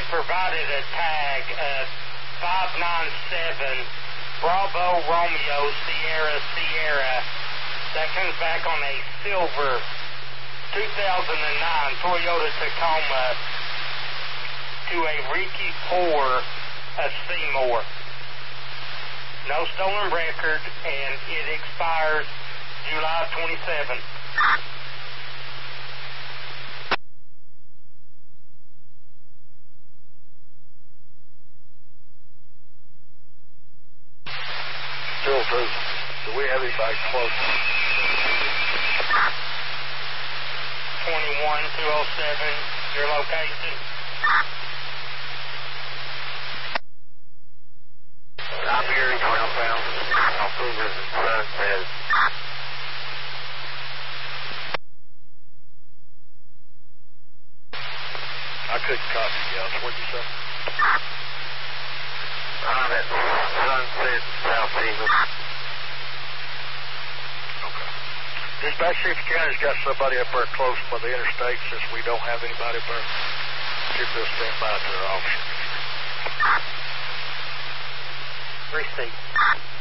provided a tag of 597 Bravo Romeo Sierra Sierra. That comes back on a silver 2009 Toyota Tacoma to a Ricky Poor of Seymour. No stolen record, and it expires July 27. Still true. Do we have anybody close? 21207, your location. I'm hearing southbound. I'll prove it in front says. I couldn't copy you else. What'd you say? I'm at Sunset South Eagle. Okay. Dispatch 6 County's got somebody up there close by the interstate. Since we don't have anybody up there, should just stand by to their officer. Receipt.